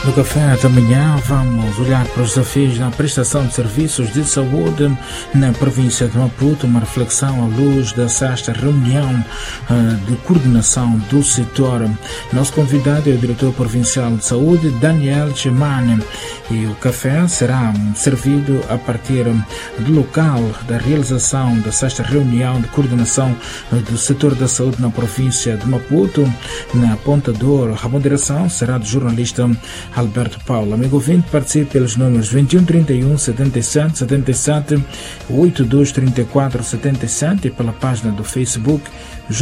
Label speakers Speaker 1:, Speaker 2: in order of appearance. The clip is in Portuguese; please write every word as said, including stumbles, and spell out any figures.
Speaker 1: No café da manhã vamos olhar para os desafios na prestação de serviços de saúde na província de Maputo, uma reflexão à luz da sexta reunião uh, de coordenação do setor. Nosso convidado é o diretor provincial de saúde, Daniel Chemane, e o café será servido a partir do local da realização da sexta reunião de coordenação uh, do setor da saúde na província de Maputo, na Ponta Douro. A moderação será do jornalista Alberto Paulo. Amigo ouvinte, participe pelos números vinte e um, trinta e um, setenta e sete, setenta e sete, oitenta e dois, trinta e quatro, setenta e sete e pela página do Facebook